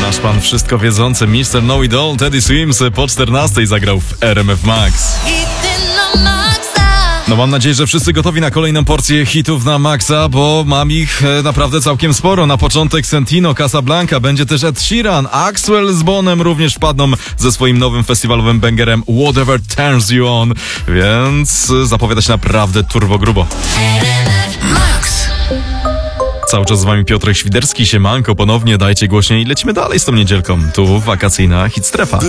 Nasz pan wszystko wiedzący Mr. Know It All Teddy Swims po 14 zagrał w RMF Max. No mam nadzieję, że wszyscy gotowi na kolejną porcję hitów na Maxa, bo mam ich naprawdę całkiem sporo. Na początek Sentino, Casablanca, będzie też Ed Sheeran, Axwell z Bonem również wpadną ze swoim nowym festiwalowym bangerem Whatever Turns You On, więc zapowiada się naprawdę turbo grubo. Cały czas z wami Piotrek Świderski, siemanko, ponownie dajcie głośniej i lecimy dalej z tą niedzielką. Tu wakacyjna Hit Strefa.